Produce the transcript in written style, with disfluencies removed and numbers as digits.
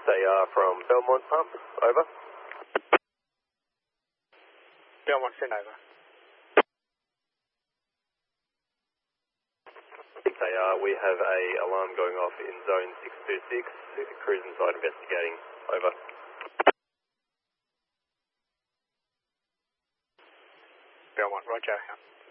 6AR from Belmont Pump, over. Belmont, send over. 6AR, we have a alarm going off in zone 626, cruise inside investigating, over. Belmont, roger.